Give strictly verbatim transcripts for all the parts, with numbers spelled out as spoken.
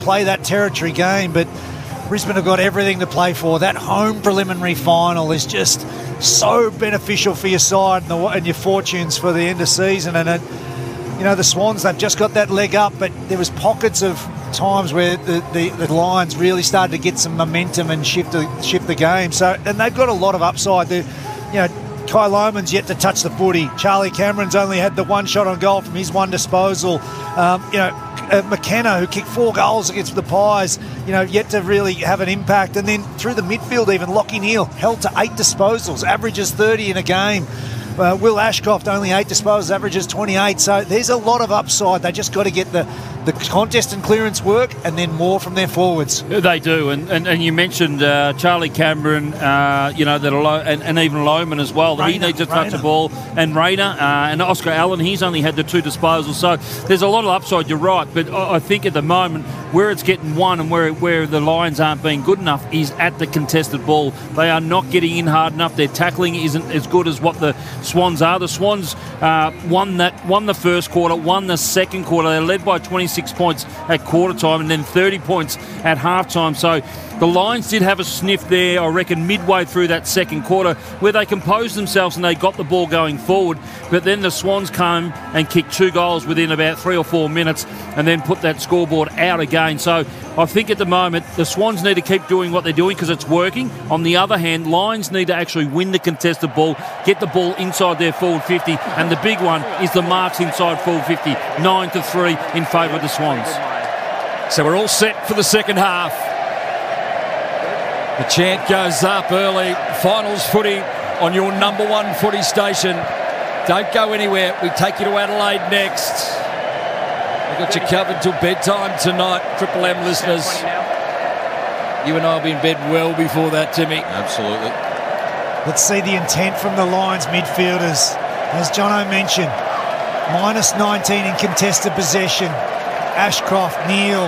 play that territory game, but Brisbane have got everything to play for. That home preliminary final is just so beneficial for your side and, the, and your fortunes for the end of season. And, it, you know, the Swans, they've just got that leg up, but there was pockets of times where the, the, the Lions really started to get some momentum and shift the, shift the game. So, and they've got a lot of upside. They're, you know, Kai Lohman's yet to touch the footy. Charlie Cameron's only had the one shot on goal from his one disposal. Um, you know, uh, McKenna, who kicked four goals against the Pies, you know, yet to really have an impact. And then through the midfield even, Lockie Neal held to eight disposals, averages thirty in a game. Uh, Will Ashcroft only eight disposals, averages twenty-eight. So there's a lot of upside. They just got to get the, the contest and clearance work, and then more from their forwards. They do, and and, and you mentioned uh, Charlie Cameron, uh, you know, that and, and even Lohman as well. That he needs to touch Rayner. the ball, and Rayner uh, and Oscar Allen. He's only had the two disposals, so there's a lot of upside. You're right, but I, I think at the moment where it's getting won and where where the Lions aren't being good enough is at the contested ball. They are not getting in hard enough. Their tackling isn't as good as what the Swans are. The Swans uh, won that won the first quarter, won the second quarter. They're led by twenty-six points at quarter time and then thirty points at half time. So the Lions did have a sniff there, I reckon, midway through that second quarter where they composed themselves and they got the ball going forward. But then the Swans came and kicked two goals within about three or four minutes and then put that scoreboard out again. So I think at the moment the Swans need to keep doing what they're doing because it's working. On the other hand, Lions need to actually win the contested ball, get the ball inside their forward fifty, and the big one is the marks inside forward fifty, nine to three in favour of the Swans. So we're all set for the second half. The chant goes up early. Finals footy on your number one footy station. Don't go anywhere. We take you to Adelaide next. We've got you covered till bedtime tonight, Triple M listeners. You and I will be in bed well before that, Timmy. Absolutely. Let's see the intent from the Lions midfielders. As Jono mentioned, minus nineteen in contested possession. Ashcroft, Neal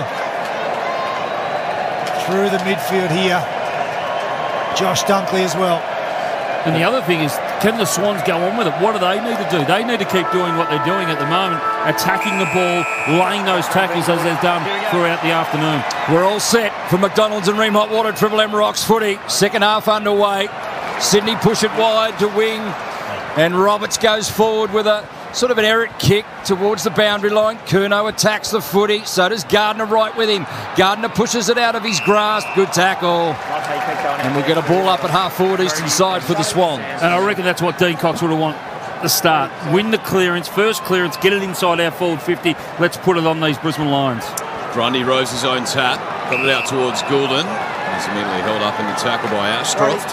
through the midfield here. Josh Dunkley as well. And the other thing is, can the Swans go on with it? What do they need to do? They need to keep doing what they're doing at the moment, attacking the ball, laying those tackles as they've done throughout the afternoon. We're all set for McDonald's and Ream Hot Water Triple M Rocks footy. Second half underway. Sydney push it wide to wing, and Roberts goes forward with a sort of an errant kick towards the boundary line. Curnow attacks the footy. So does Gardner right with him. Gardner pushes it out of his grasp. Good tackle. And we'll get a ball up at half forward eastern side for the Swans. And I reckon that's what Dean Cox would have wanted at the start. Win the clearance, first clearance, get it inside our forward fifty. Let's put it on these Brisbane Lions. Grundy rose his own tap, got it out towards Goulden. He's immediately held up in the tackle by Ashcroft.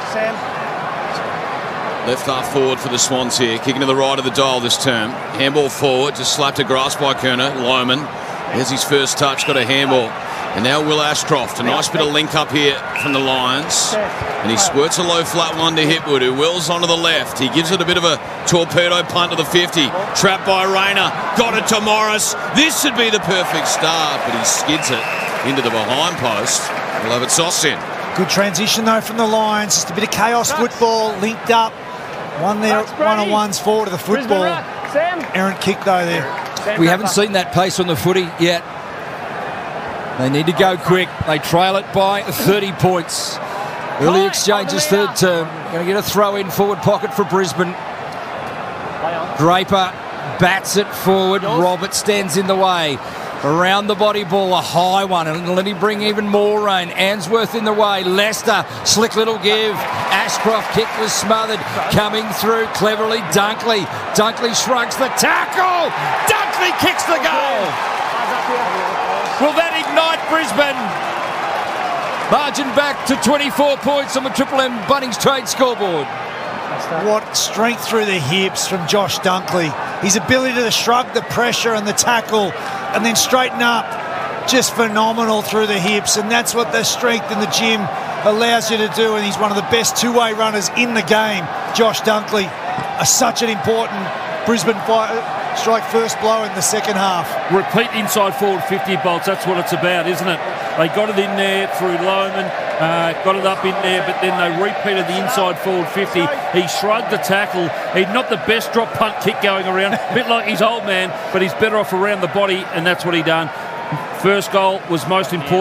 Left half forward for the Swans here, kicking to the right of the dial this term. Handball forward, just slapped a grass by Kerner. Lohman, there's his first touch, got a handball. And now Will Ashcroft, a nice bit of link up here from the Lions. And he squirts a low flat one to Hipwood, who whirls onto the left. He gives it a bit of a torpedo punt to the fifty. Trapped by Rayner, got it to Morris. This should be the perfect start, but he skids it into the behind post. We'll have it sauced in. Good transition though from the Lions. Just a bit of chaos football, linked up. One there, one-on-ones forward to the football. Errant kick though there. We haven't seen that pace on the footy yet. They need to go quick. They trail it by thirty points. Early exchanges, third term. Going to get a throw in forward pocket for Brisbane. Draper bats it forward. Robert stands in the way. Around the body ball, a high one, and let him bring even more rain. Answorth in the way. Lester, slick little give. Ashcroft kick was smothered. Coming through cleverly, Dunkley. Dunkley shrugs the tackle. Dunkley kicks the goal. Will that ignite Brisbane? Margin back to twenty-four points on the Triple M Bunnings Trade scoreboard. What strength through the hips from Josh Dunkley. His ability to shrug the pressure and the tackle and then straighten up, just phenomenal through the hips. And that's what the strength in the gym allows you to do. And he's one of the best two-way runners in the game, Josh Dunkley. A, such an important Brisbane fight, strike first blow in the second half. Repeat inside forward fifty, Bolts. That's what it's about, isn't it? They got it in there through Lohman, uh, got it up in there, but then they repeated the inside forward fifty. He shrugged the tackle. He's not the best drop punt kick going around, a bit like his old man, but he's better off around the body, and that's what he done. First goal was most important.